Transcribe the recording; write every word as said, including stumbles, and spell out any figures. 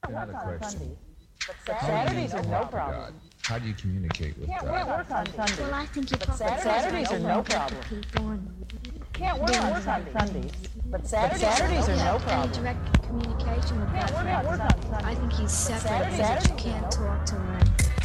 I had a question. But How do you Saturdays are no talk to problem. God? How do you communicate with Can't God? work on Sundays. Well, I think you But probably Saturdays are no problem. people and Can't work on Sundays. But Saturdays, Saturdays are no any problem. direct communication with Can't God. work on Sundays. I think he's separate Saturdays- because you Saturdays are can't no talk to him.